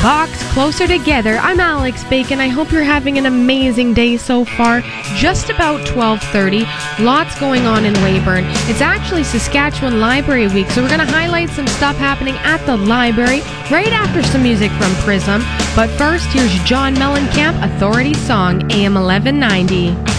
Box Closer Together. I'm Alex Bacon. I hope you're having an amazing day so far. Just about 12:30. Lots going on in Weyburn. It's actually Saskatchewan Library Week, so we're going to highlight some stuff happening at the library right after some music from Prism. But first, here's John Mellencamp, Authority Song, AM 1190.